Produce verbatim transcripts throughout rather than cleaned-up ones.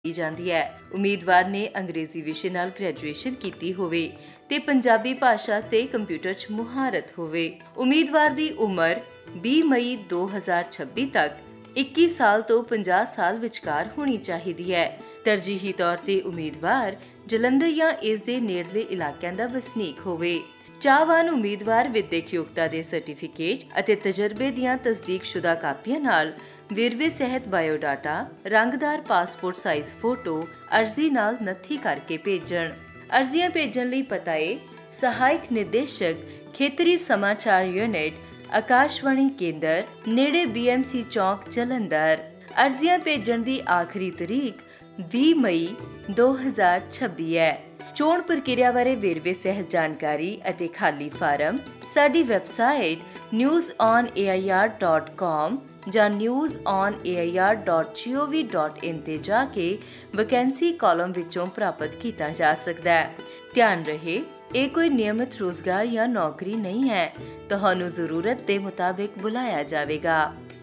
की जाती है। उम्मीदवार ने अंग्रेजी विषय नाल ग्रेजुएशन की होवे ते पंजाबी भाषा ते कंप्यूटर च मुहारत होवे। उम्मीदवार दी उम्र बीस मई दो हज़ार छब्बीस तक इक्कीस साल तो पचास साल विचकार होनी चाहिए है। तरजीही तौर ते उम्मीदवार जलंधर या इस दे नेड़ले इलाकों का वसनीक होवे। चाहवान उम्मीदवार विद्यक योग्यता के सर्टिफिकेट ਅਤੇ तजर्बे ਦੀਆਂ तस्दीकशुदा ਕਾਪੀਆਂ ਨਾਲ ਵੇਰਵੇ ਸਹਿਤ ਬਾਇਓਡਾਟਾ, ਰੰਗਦਾਰ ਪਾਸਪੋਰਟ ਸਾਈਜ਼ ਫੋਟੋ ਅਰਜ਼ੀ ਨਾਲ ਨੱਥੀ ਕਰਕੇ ਭੇਜਣ। ਅਰਜ਼ੀਆਂ ਭੇਜਣ ਲਈ ਪਤਾ ਹੈ ਸਹਾਇਕ ਨਿਰਦੇਸ਼ਕ ਖੇਤਰੀ ਸਮਾਚਾਰ ਯੂਨਿਟ ਆਕਾਸ਼ਵਾਣੀ ਕੇਂਦਰ ਨੇੜੇ ਬੀਐਮਸੀ ਚੌਕ ਜਲੰਧਰ। ਅਰਜ਼ੀਆਂ ਭੇਜਣ ਦੀ ਆਖਰੀ ਤਰੀਕ ਵੀਹ ਮਈ ਦੋ ਹਜ਼ਾਰ ਛੱਬੀ ਹੈ। ਚੋਣ ਪ੍ਰਕਿਰਿਆ ਬਾਰੇ ਵੇਰਵੇ ਸਹਿਤ ਜਾਣਕਾਰੀ ਅਤੇ ਖਾਲੀ ਫਾਰਮ ਸਾਡੀ website news on A I R dot com ਜਾਂ news on A I R dot ਜੀ ਓ ਵੀ ਡਾਟ ਇਨ ਤੇ ਜਾ ਕੇ ਵੈਕੈਂਸੀ ਕਾਲਮ ਵਿੱਚੋਂ ਪ੍ਰਾਪਤ ਕੀਤਾ ਜਾ ਸਕਦਾ ਹੈ। ਧਿਆਨ ਰਹੇ ਇਹ ਕੋਈ ਨਿਯਮਿਤ ਰੋਜ਼ਗਾਰ ਜਾਂ ਨੌਕਰੀ ਨਹੀਂ ਹੈ। ਤੁਹਾਨੂੰ ਜ਼ਰੂਰਤ ਦੇ ਮੁਤਾਬਿਕ ਬੁਲਾਇਆ ਜਾਵੇਗਾ।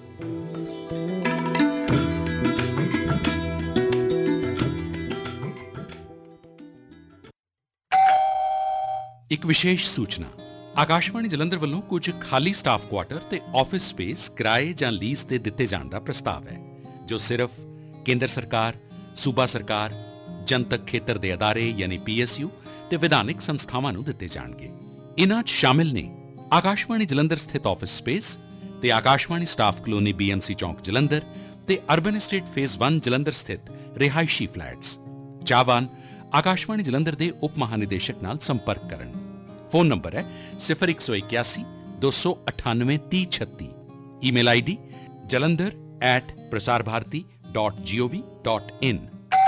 ਇੱਕ ਵਿਸ਼ੇਸ਼ ਸੂਚਨਾ। ਆਕਾਸ਼ਵਾਣੀ ਜਲੰਧਰ ਵੱਲੋਂ ਕੁਝ ਖਾਲੀ ਸਟਾਫ ਕੁਆਟਰ ਤੇ ਆਫਿਸ ਸਪੇਸ ਕਿਰਾਏ ਜਾਂ ਲੀਜ਼ ਤੇ ਦਿੱਤੇ ਜਾਣ ਦਾ ਪ੍ਰਸਤਾਵ ਹੈ, ਜੋ ਸਿਰਫ ਕੇਂਦਰ ਸਰਕਾਰ, ਸੂਬਾ ਸਰਕਾਰ, ਜਨਤਕ ਖੇਤਰ ਦੇ ਅਦਾਰੇ ਯਾਨੀ ਪੀ ਐਸ ਯੂ ਤੇ ਵਿਧਾਨਿਕ ਸੰਸਥਾਵਾਂ ਨੂੰ ਦਿੱਤੇ ਜਾਣਗੇ। ਇਨ੍ਹਾਂ 'ਚ ਸ਼ਾਮਿਲ ਨੇ ਆਕਾਸ਼ਵਾਣੀ ਜਲੰਧਰ ਸਥਿਤ ਆਫਿਸ ਸਪੇਸ ਤੇ Akashvani staff colony B M C ਚੌਂਕ ਜਲੰਧਰ ਤੇ ਅਰਬਨ ਐਸਟੇਟ ਫੇਜ਼ ਇੱਕ ਜਲੰਧਰ ਸਥਿਤ ਰਿਹਾਇਸ਼ੀ ਫਲੈਟਸ। ਚਾਹਵਾਨ ਆਕਾਸ਼ਵਾਣੀ ਜਲੰਧਰ ਦੇ ਉਪ ਮਹਾਨਿਦੇਸ਼ਕ ਨਾਲ ਸੰਪਰਕ ਕਰਨ। ਫੋਨ ਨੰਬਰ ਹੈ ਸਿਫਰ ਇੱਕ ਸੌ ਇਕਿਆਸੀ ਦੋ ਸੌ ਅਠਾਨਵੇਂ ਤੀਹ ਛੱਤੀ। Email I D Jalandhar at Prasar Bharati dot ਜੀ ਓ ਵੀ ਡਾਟ ਇਨ।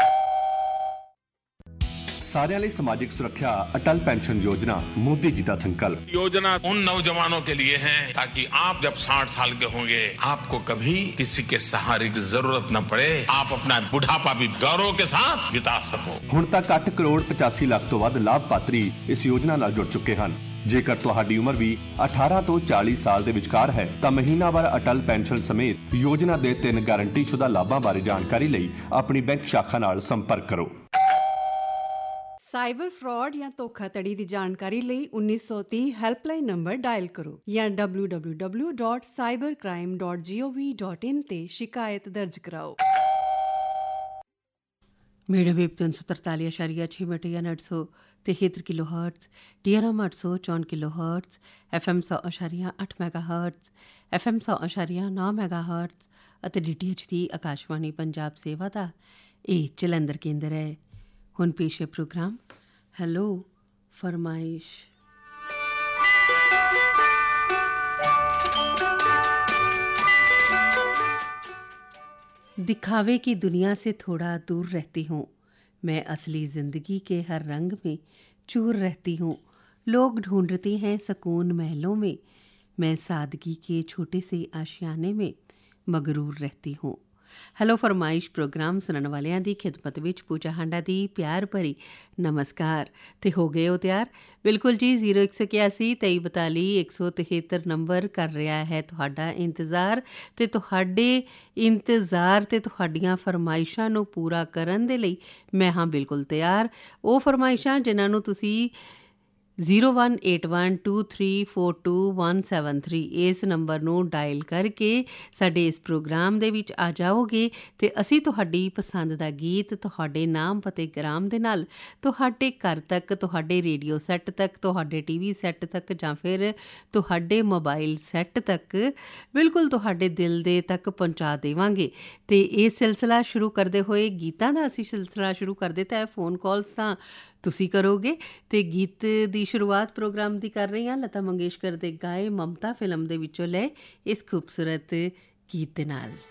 सारे लिए सामाजिक सुरक्षा अटल पेंशन योजना मोदी जी का संकल्प। योजना उन नौजवानों के लिए है ताकि आप जब साठ साल के होंगे आपको कभी किसी के सहारे की जरूरत न पड़े, आप अपना बुढ़ापा भी गौरव के साथ बिता सको। हुण तक आठ करोड़ पचासी लाख तो वध लाभपात्री इस योजना नाल जुड़ चुके हैं। जेकर तुहाडी उम्र भी अठारह तो चालीस साल ਦੇ ਵਿਚਕਾਰ ਹੈ ਤਾਂ ਮਹੀਨਾਵਾਰ ਅਟਲ ਪੈਨਸ਼ਨ ਸਮੇਤ ਯੋਜਨਾ ਦੇ ਤਿੰਨ ਗਾਰੰਟੀਸ਼ੁਦਾ ਲਾਭਾਂ ਬਾਰੇ ਜਾਣਕਾਰੀ ਲਈ ਆਪਣੀ ਬੈਂਕ ਸ਼ਾਖਾ ਨਾਲ ਸੰਪਰਕ ਕਰੋ। ਸਾਈਬਰ ਫਰਾਡ ਜਾਂ ਧੋਖਾਧੜੀ ਦੀ ਜਾਣਕਾਰੀ ਲਈ ਉੱਨੀ ਸੌ ਤੀਹ ਹੈਲਪਲਾਈਨ ਨੰਬਰ ਡਾਇਲ ਕਰੋ ਜਾਂ W W W dot cyber crime dot ਜੀ ਓ ਵੀ ਡਾਟ ਇਨ ਤੇ ਸ਼ਿਕਾਇਤ ਦਰਜ ਕਰਾਓ। ਮੀਡੀਅਮ ਵੇਵ ਤਿੰਨ ਸੌ ਤਰਤਾਲੀ ਅਸ਼ਾਰੀਆ ਛੇ ਮੀਟਰ ਜਾਂ ਅੱਠ ਸੌ ਤਿਹੱਤਰ kilo hertz, D R M ਅੱਠ ਸੌ ਚੌਂਹਠ ਕਿਲੋ ਹਰਟਜ਼, ਐਫ ਐਮ ਸੌ ਅਸ਼ਾਰੀਆ ਅੱਠ ਮੈਗਾ ਹਰਟਜ਼, ਐਫ ਐਮ ਸੌ ਅਸ਼ਾਰੀਆ ਨੌ ਮੈਗਾ ਹਰਟਜ਼ ਅਤੇ ਡੀ ਟੀ ਐਚ ਦੀ ਆਕਾਸ਼ਵਾਣੀ ਪੰਜਾਬ ਸੇਵਾ ਦਾ ਇਹ ਜਲੰਧਰ ਕੇਂਦਰ ਹੈ। ਹੁਣ ਪੇਸ਼ ਹੈ ਪ੍ਰੋਗਰਾਮ ਹੈਲੋ ਫਰਮਾਇਸ਼। दिखावे की दुनिया से थोड़ा दूर रहती हूँ, मैं असली ज़िंदगी के हर रंग में चूर रहती हूँ। लोग ढूंढते हैं सुकून महलों में, मैं सादगी के छोटे से आशियाने में मगरूर रहती हूँ। ਹੈਲੋ ਫਰਮਾਇਸ਼ ਪ੍ਰੋਗਰਾਮ ਸੁਣਨ ਵਾਲਿਆਂ ਦੀ ਖਿਦਮਤ ਵਿੱਚ ਪੂਜਾ ਹਾਂਡਾ ਦੀ ਪਿਆਰ ਭਰੀ ਨਮਸਕਾਰ। ਤੇ ਹੋ ਗਏ ਹੋ ਤਿਆਰ? ਬਿਲਕੁਲ ਜੀ। ਜ਼ੀਰੋ ਇੱਕ ਸੌ ਇਕਿਆਸੀ ਤੇਈ ਬਤਾਲੀ ਇੱਕ ਸੌ ਤਿਹੱਤਰ ਨੰਬਰ ਕਰ ਰਿਹਾ ਹੈ ਤੁਹਾਡਾ ਇੰਤਜ਼ਾਰ, ਤੇ ਤੁਹਾਡੇ ਇੰਤਜ਼ਾਰ ਤੇ ਤੁਹਾਡੀਆਂ ਫਰਮਾਇਸ਼ਾਂ ਨੂੰ ਪੂਰਾ ਕਰਨ ਦੇ ਲਈ ਮੈਂ ਹਾਂ ਬਿਲਕੁਲ ਤਿਆਰ। ਉਹ ਫਰਮਾਇਸ਼ਾਂ ਜਿਨ੍ਹਾਂ ਨੂੰ ਤੁਸੀਂ zero one eight one two three four two one seven three ਇਸ ਨੰਬਰ ਨੂੰ ਡਾਇਲ ਕਰਕੇ ਸਾਡੇ ਇਸ ਪ੍ਰੋਗਰਾਮ ਦੇ ਵਿੱਚ ਆ ਜਾਓਗੇ ਅਤੇ ਅਸੀਂ ਤੁਹਾਡੀ ਪਸੰਦ ਦਾ ਗੀਤ ਤੁਹਾਡੇ ਨਾਮ ਪਤੇ ਗ੍ਰਾਮ ਦੇ ਨਾਲ ਤੁਹਾਡੇ ਘਰ ਤੱਕ, ਤੁਹਾਡੇ ਰੇਡੀਓ ਸੈੱਟ ਤੱਕ, ਤੁਹਾਡੇ ਟੀ ਵੀ ਸੈੱਟ ਤੱਕ ਜਾਂ ਫਿਰ ਤੁਹਾਡੇ ਮੋਬਾਈਲ ਸੈੱਟ ਤੱਕ ਬਿਲਕੁਲ ਤੁਹਾਡੇ ਦਿਲ ਦੇ ਤੱਕ ਪਹੁੰਚਾ ਦੇਵਾਂਗੇ। ਅਤੇ ਇਹ ਸਿਲਸਿਲਾ ਸ਼ੁਰੂ ਕਰਦੇ ਹੋਏ ਗੀਤਾਂ ਦਾ ਅਸੀਂ ਸਿਲਸਿਲਾ ਸ਼ੁਰੂ ਕਰਦੇ ਤਾਂ ਇਹ ਫੋਨ ਕਾਲਸ ਤਾਂ ਤੁਸੀਂ ਕਰੋਗੇ। ਅਤੇ ਗੀਤ ਦੀ ਸ਼ੁਰੂਆਤ ਪ੍ਰੋਗਰਾਮ ਦੀ ਕਰ ਰਹੀ ਹਾਂ ਲਤਾ ਮੰਗੇਸ਼ਕਰ ਦੇ ਗਾਏ ਮਮਤਾ ਫਿਲਮ ਦੇ ਵਿੱਚੋਂ ਲਏ ਇਸ ਖੂਬਸੂਰਤ ਗੀਤ ਦੇ ਨਾਲ।